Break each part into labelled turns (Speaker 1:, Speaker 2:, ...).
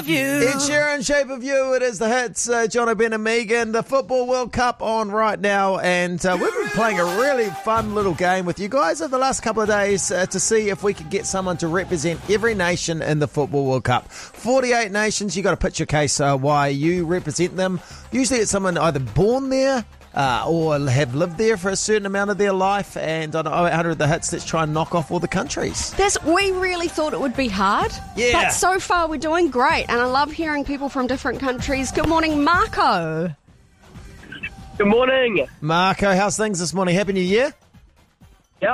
Speaker 1: Ed Sheeran, Shape of You. It is the hits. Jono, Ben and Megan. The Football World Cup on right now, and we've been playing a really fun little game with you guys over the last couple of days to see if we could get someone to represent every nation in the Football World Cup. 48 nations. You got to pitch your case why you represent them. Usually it's someone either born there or have lived there for a certain amount of their life, and on 0800 The Hits, let's try and knock off all the countries.
Speaker 2: We really thought it would be hard,
Speaker 1: Yeah.
Speaker 2: but so far we're doing great, and I love hearing people from different countries. Good morning, Marco.
Speaker 3: Good morning.
Speaker 1: Marco, how's things this morning? Happy New Year.
Speaker 3: Yeah.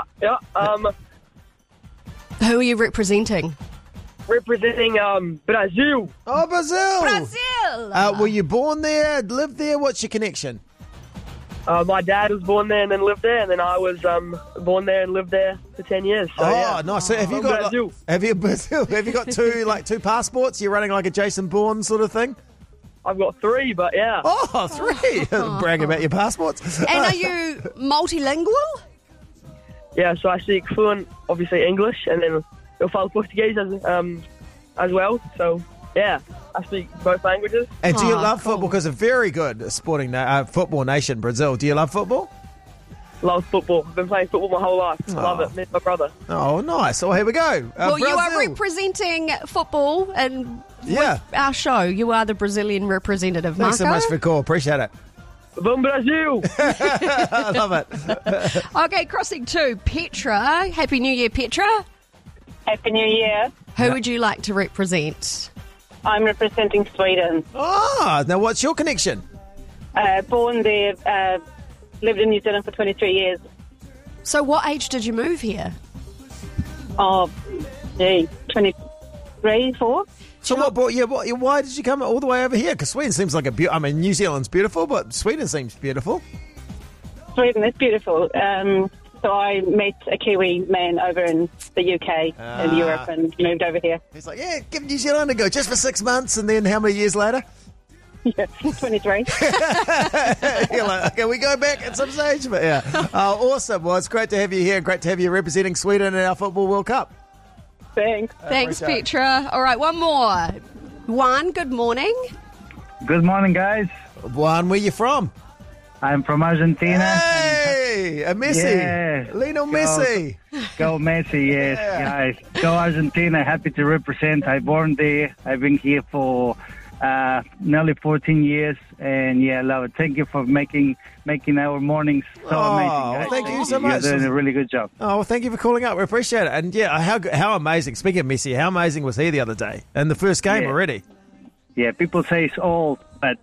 Speaker 2: Who are you representing?
Speaker 3: Representing Brazil.
Speaker 1: Oh, Brazil!
Speaker 2: Brazil!
Speaker 1: Were you born there, lived there? What's your connection?
Speaker 3: My dad was born there and then lived there, and then I was born there and lived there for 10 years. So, yeah.
Speaker 1: Nice. So have you got
Speaker 3: Brazil.
Speaker 1: have you got two passports? You're running like a Jason Bourne sort of thing?
Speaker 3: I've got 3, but yeah.
Speaker 1: Oh, 3. Brag about your passports.
Speaker 2: And are you multilingual?
Speaker 3: Yeah, so I speak fluent, obviously, English, and then eu falo Portuguese as well. So, yeah, I speak both languages.
Speaker 1: And do you love
Speaker 2: cool.
Speaker 1: football? Because a very good sporting football nation, Brazil. Do you love football?
Speaker 3: Love football. I've been playing football my whole life. Love it. Me and my brother.
Speaker 1: Oh, nice. Well, here we go.
Speaker 2: Well, you
Speaker 1: Brazil.
Speaker 2: are representing football, and
Speaker 1: Yeah.
Speaker 2: our show, you are the Brazilian representative, Marco.
Speaker 1: Thanks so much for the call. Appreciate it.
Speaker 3: Vamos Brazil!
Speaker 1: I love it.
Speaker 2: Okay, crossing to Petra. Happy New Year, Petra.
Speaker 4: Happy New Year.
Speaker 2: Who would you like to represent?
Speaker 4: I'm representing Sweden.
Speaker 1: Oh, now what's your connection?
Speaker 4: Born there, lived in New Zealand for 23 years.
Speaker 2: So what age did you move here?
Speaker 4: Oh, gee, 23, 4.
Speaker 1: So what brought you? Why did you come all the way over here? Because Sweden seems like New Zealand's beautiful, but Sweden seems beautiful.
Speaker 4: Sweden is beautiful. So I met a Kiwi man over in the UK and Europe and moved over here.
Speaker 1: He's like, yeah, give New Zealand a go, just for 6 months, and then how many years later?
Speaker 4: Yeah, 23.
Speaker 1: You're like, okay, we go back at some stage, but yeah. Awesome. Well, it's great to have you here. Great to have you representing Sweden in our Football World Cup.
Speaker 4: Thanks.
Speaker 2: Thanks, Petra. All right, one more. Juan, good morning.
Speaker 5: Good morning, guys.
Speaker 1: Juan, where you from?
Speaker 5: I'm from Argentina.
Speaker 1: Hey, a Messi.
Speaker 5: Yeah.
Speaker 1: Lionel Messi.
Speaker 5: Go Messi, yes, guys. Go Argentina. Happy to represent. I born there. I've been here for nearly 14 years, and yeah, I love it. Thank you for making our mornings so amazing, guys.
Speaker 1: Thank you so much.
Speaker 5: You're doing a really good job.
Speaker 1: Oh, well, thank you for calling up. We appreciate it. And yeah, how amazing. Speaking of Messi, how amazing was he the other day in the first game already?
Speaker 5: Yeah, people say he's old, but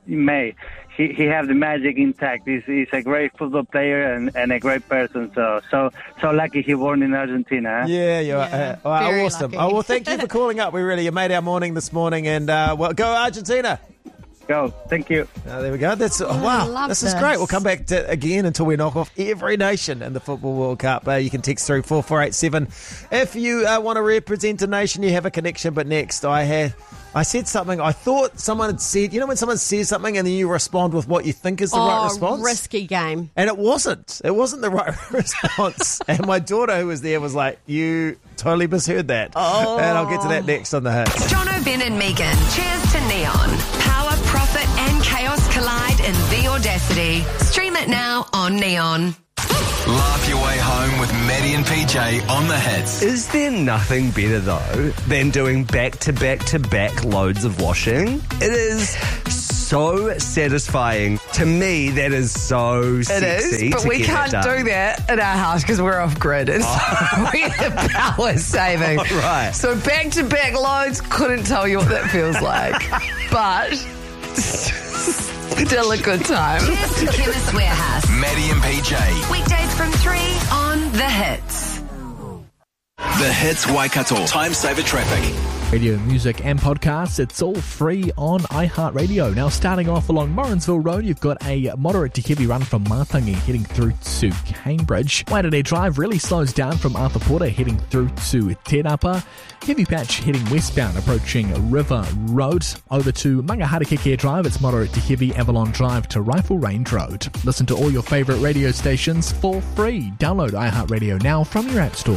Speaker 5: he have the magic intact. He's a great football player and a great person. So lucky he born in Argentina. Huh?
Speaker 1: Yeah, you are.
Speaker 2: very
Speaker 1: Awesome.
Speaker 2: lucky.
Speaker 1: Oh, well, thank you for calling up. You made our morning this morning, and go Argentina.
Speaker 5: Go. Thank you.
Speaker 1: There we go. That's wow.
Speaker 2: love
Speaker 1: This is
Speaker 2: this.
Speaker 1: great. We'll come back to again until we knock off every nation in the Football World Cup. You can text through 4487 if you want to represent a nation. You have a connection. But next, I said something. I thought someone had said. You know when someone says something and then you respond with what you think is the right response.
Speaker 2: Risky game.
Speaker 1: And it wasn't. It wasn't the right response. And my daughter, who was there, was like, "You totally misheard that." Oh. And I'll get to that next on the hits.
Speaker 6: Jono, Ben and Megan. Cheers to Neon. Power, profit and chaos collide in The Audacity. Stream it now on Neon.
Speaker 7: Laugh your way home with Maddie and PJ on the hits.
Speaker 8: Is there nothing better, though, than doing back-to-back-to-back loads of washing? It is so satisfying. To me, that is so sexy.
Speaker 9: It is, but
Speaker 8: to
Speaker 9: we
Speaker 8: get
Speaker 9: can't
Speaker 8: it done.
Speaker 9: do that in our house because we're off-grid. And so we're power saving.
Speaker 8: Oh, right.
Speaker 9: So back-to-back loads, couldn't tell you what that feels like. But still a good time.
Speaker 6: Cheers to Chemist Warehouse.
Speaker 7: Maddie and PJ.
Speaker 6: Weekdays from 3 on The Hits.
Speaker 7: The Hits Waikato. Time saver traffic.
Speaker 10: Radio, music and podcasts, it's all free on iHeartRadio. Now starting off along Morrinsville Road, you've got a moderate to heavy run from Matangi heading through to Cambridge. Waitangi Drive really slows down from Arthur Porter heading through to Te Rapa. Heavy patch heading westbound approaching River Road. Over to Mangaharakeke Drive, it's moderate to heavy Avalon Drive to Rifle Range Road. Listen to all your favourite radio stations for free. Download iHeartRadio now from your app store.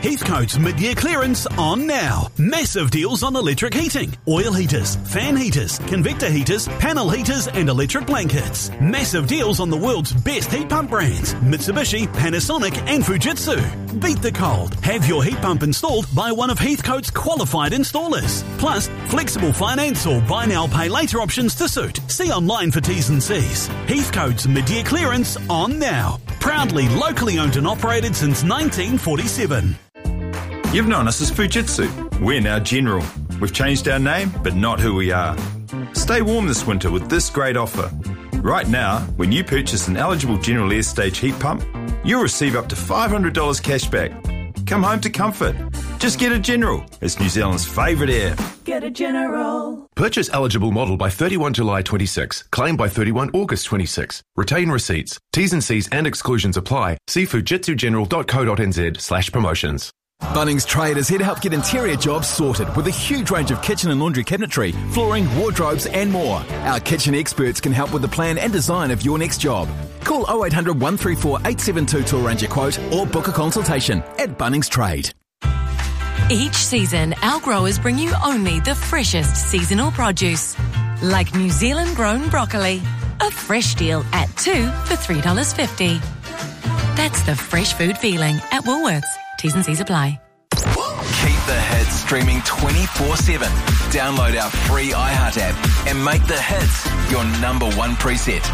Speaker 11: Heathcote's mid-year clearance on now. Massive deals on electric heating, oil heaters, fan heaters, convector heaters, panel heaters and electric blankets. Massive deals on the world's best heat pump brands, Mitsubishi, Panasonic and Fujitsu. Beat the cold. Have your heat pump installed by one of Heathcote's qualified installers. Plus, flexible finance or buy now, pay later options to suit. See online for T's and C's. Heathcote's mid-year clearance on now. Proudly locally owned and operated since 1947.
Speaker 12: You've known us as Fujitsu. We're now General. We've changed our name, but not who we are. Stay warm this winter with this great offer. Right now, when you purchase an eligible General Air Stage heat pump, you'll receive up to $500 cash back. Come home to comfort. Just get a General. It's New Zealand's favourite air.
Speaker 13: Get a General.
Speaker 14: Purchase eligible model by 31 July 26. Claim by 31 August 26. Retain receipts. T's and C's and exclusions apply. See fujitsugeneral.co.nz/promotions.
Speaker 15: Bunnings Trade is here to help get interior jobs sorted with a huge range of kitchen and laundry cabinetry, flooring, wardrobes and more. Our kitchen experts can help with the plan and design of your next job. Call 0800 134 872 to arrange a quote or book a consultation at Bunnings Trade.
Speaker 16: Each season, our growers bring you only the freshest seasonal produce, like New Zealand grown broccoli. A fresh deal at 2 for $3.50. That's the fresh food feeling at Woolworths. T's and C's apply.
Speaker 7: Keep the hits streaming 24/7. Download our free iHeart app and make the hits your number one preset.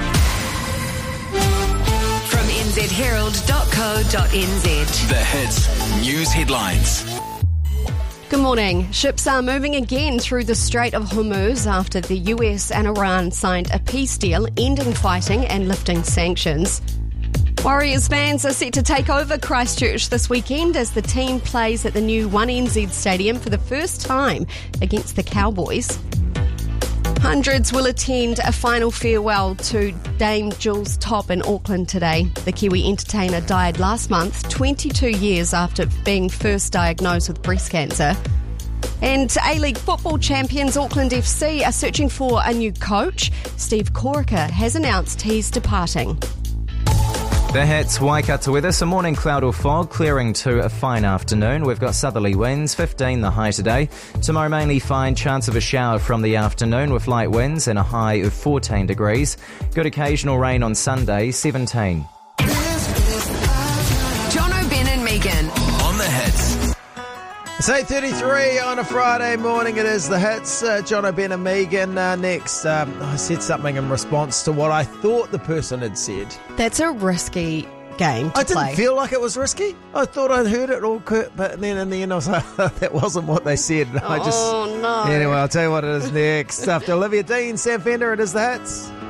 Speaker 6: From nzherald.co.nz.
Speaker 7: The hits news headlines.
Speaker 2: Good morning. Ships are moving again through the Strait of Hormuz after the US and Iran signed a peace deal ending fighting and lifting sanctions. Warriors fans are set to take over Christchurch this weekend as the team plays at the new 1NZ Stadium for the first time against the Cowboys. Hundreds will attend a final farewell to Dame Jules Topp in Auckland today. The Kiwi entertainer died last month, 22 years after being first diagnosed with breast cancer. And A-League football champions Auckland FC are searching for a new coach. Steve Corica has announced he's departing.
Speaker 17: The hits Waikato weather, some morning cloud or fog, clearing to a fine afternoon. We've got southerly winds, 15 the high today. Tomorrow mainly fine, chance of a shower from the afternoon with light winds and a high of 14 degrees. Good occasional rain on Sunday, 17.
Speaker 6: John O'Ben and Megan.
Speaker 7: On the hits.
Speaker 1: It's 8:33 on a Friday morning. It is the hits. John O'Ben and Megan next. I said something in response to what I thought the person had said.
Speaker 2: That's a risky game to
Speaker 1: I didn't
Speaker 2: play.
Speaker 1: feel like it was risky. I thought I'd heard it all, but then in the end I was like, that wasn't what they said.
Speaker 2: Oh, no.
Speaker 1: Anyway, I'll tell you what it is next. After Olivia Dean, Sam Fender, it is the hits.